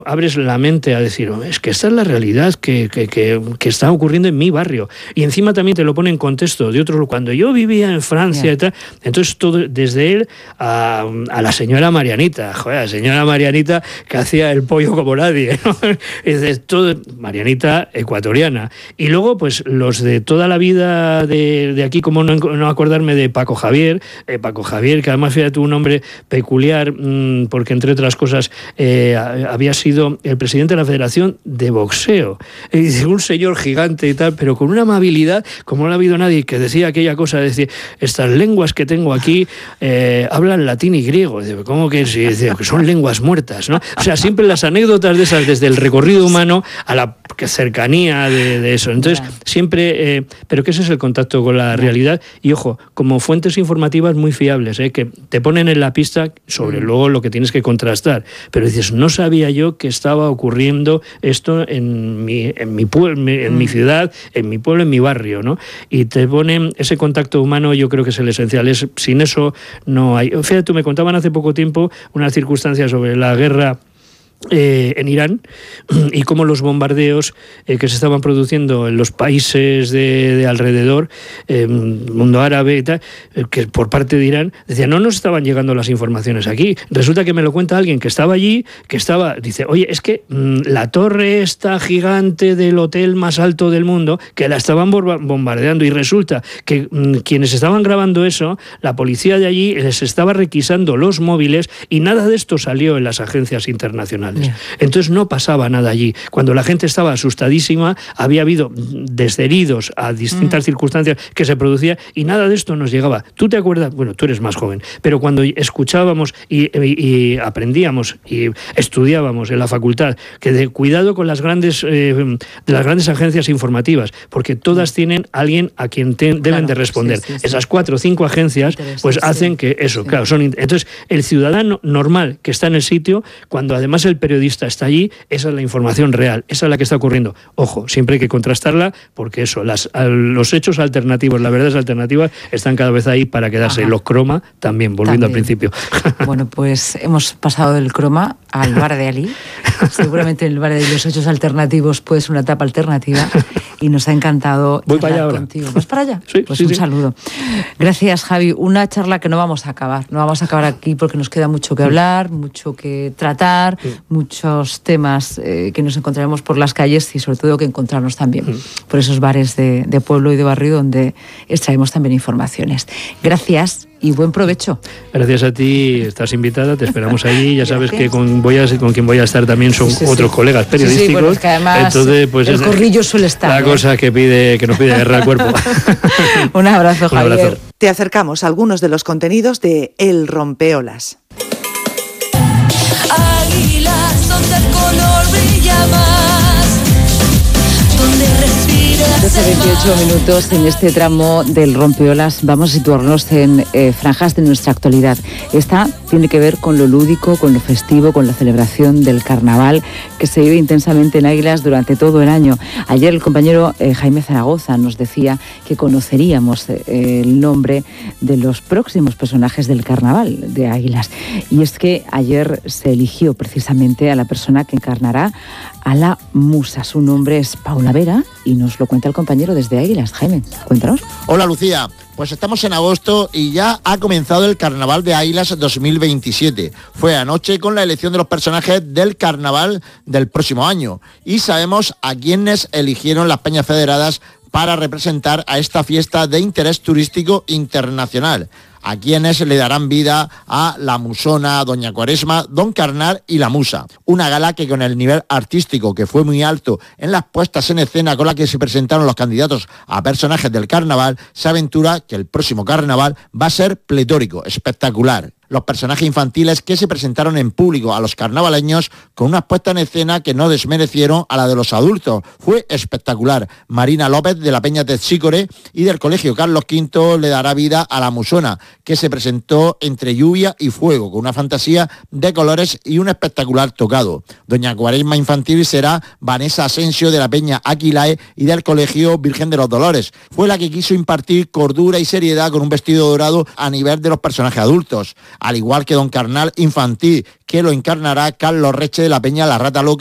abres la mente a decir, es que esta es la realidad que está ocurriendo en mi barrio. Y encima también te lo pone en contexto de otros. Cuando yo vivía en Francia y tal, entonces todo, desde él a la señora Marianita, la señora Marianita que hacía el pollo como nadie, ¿no? Es todo, Marianita ecuatoriana. Y luego, pues, los de toda la vida de aquí, como no acordarme de Paco Javier, que además fíjate, un hombre peculiar, porque entre otras cosas había sido el presidente de la Federación de Boxeo, un señor gigante y tal, pero con una amabilidad como no ha habido nadie, que decía aquella cosa de decir, estas lenguas que tengo aquí hablan latín y griego. ¿Cómo que sí? Que son lenguas muertas, ¿no? O sea, siempre las anécdotas de esas, desde el recorrido humano a la cercanía de eso. Entonces, siempre, pero que ese es el contacto con la realidad, y ojo, como fuentes informativas muy fiables, que te ponen en la pista sobre luego lo que tienes que contrastar, pero dices, no sabía yo que estaba ocurriendo esto en mi pueblo, en mi ciudad, en mi pueblo, en mi barrio, ¿no? Y te ponen ese contacto humano, yo creo que es el esencial. Sin eso no hay. Fíjate, tú me contaban hace poco tiempo unas circunstancias sobre la guerra en Irán y cómo los bombardeos que se estaban produciendo en los países de alrededor, mundo árabe y tal, que por parte de Irán, decían, no nos estaban llegando las informaciones aquí. Resulta que me lo cuenta alguien que estaba allí, dice, oye, es que la torre esta gigante del hotel más alto del mundo, que la estaban bombardeando, y resulta que quienes estaban grabando eso, la policía de allí les estaba requisando los móviles, y nada de esto salió en las agencias internacionales. Entonces no pasaba nada allí. Cuando la gente estaba asustadísima, había habido desheridos a distintas circunstancias que se producían, y nada de esto nos llegaba. ¿Tú te acuerdas? Bueno, tú eres más joven, pero cuando escuchábamos y aprendíamos y estudiábamos en la facultad, que de cuidado con las grandes agencias informativas, porque todas tienen alguien a quien deben de responder. Sí. Esas 4 o 5 agencias pues hacen que eso, claro, entonces el ciudadano normal que está en el sitio, cuando además el periodista está allí, esa es la información real, esa es la que está ocurriendo. Ojo, siempre hay que contrastarla, porque eso, los hechos alternativos, las verdades alternativas están cada vez ahí para quedarse. Los croma también, volviendo al principio. Bueno, pues hemos pasado del croma al bar de Ali. Seguramente el bar de los hechos alternativos puede ser una etapa alternativa, y nos ha encantado charlar contigo. ¿Vas para allá? Sí, pues sí, un saludo. Gracias, Javi. Una charla que no vamos a acabar aquí, porque nos queda mucho que hablar, mucho que tratar, muchos temas que nos encontraremos por las calles, y sobre todo que encontrarnos también por esos bares de pueblo y de barrio donde extraemos también informaciones. Gracias y buen provecho. Gracias a ti, estás invitada, te esperamos allí. Ya sabes que con quien voy a estar también son otros colegas periodísticos. Sí, bueno, es que además entonces, pues, el corrillo suele estar. La cosa que nos pide guerra al cuerpo. Un abrazo, Javier. Un abrazo. Te acercamos a algunos de los contenidos de El Rompeolas. Águilas, donde el color brilla más, donde respiras. 28 minutos en este tramo del Rompeolas. Vamos a situarnos en franjas de nuestra actualidad. Esta tiene que ver con lo lúdico, con lo festivo, con la celebración del carnaval que se vive intensamente en Águilas durante todo el año. Ayer el compañero Jaime Zaragoza nos decía que conoceríamos el nombre de los próximos personajes del carnaval de Águilas. Y es que ayer se eligió precisamente a la persona que encarnará a la musa. Su nombre es Paula Vera y nos lo cuenta el compañero desde Águilas. Jaime, cuéntanos. Hola, Lucía. Pues estamos en agosto y ya ha comenzado el Carnaval de Águilas 2027. Fue anoche con la elección de los personajes del Carnaval del próximo año. Y sabemos a quiénes eligieron las peñas federadas para representar a esta fiesta de interés turístico internacional. A quienes le darán vida a la Musona, Doña Cuaresma, Don Carnar y la Musa. Una gala que, con el nivel artístico que fue muy alto en las puestas en escena con la que se presentaron los candidatos a personajes del carnaval, se aventura que el próximo carnaval va a ser pletórico, espectacular. Los personajes infantiles que se presentaron en público a los carnavaleños con unas puestas en escena que no desmerecieron a la de los adultos. Fue espectacular. Marina López, de la Peña Texícore y del Colegio Carlos V, le dará vida a la Musona, que se presentó entre lluvia y fuego, con una fantasía de colores y un espectacular tocado. Doña Cuaresma infantil será Vanessa Asensio, de la Peña Aquilae y del Colegio Virgen de los Dolores. Fue la que quiso impartir cordura y seriedad con un vestido dorado a nivel de los personajes adultos. al igual que Don Carnal Infantil, que lo encarnará Carlos Reche de la Peña La Rata Loca